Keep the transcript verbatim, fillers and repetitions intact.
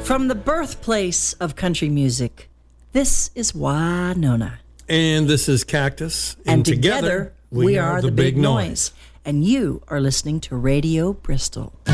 From the birthplace of country music, this is Winona. And this is Cactus. And, and together, together, we, we are, are the, the Big, Big Noise. Noise. And you are listening to Radio Bristol.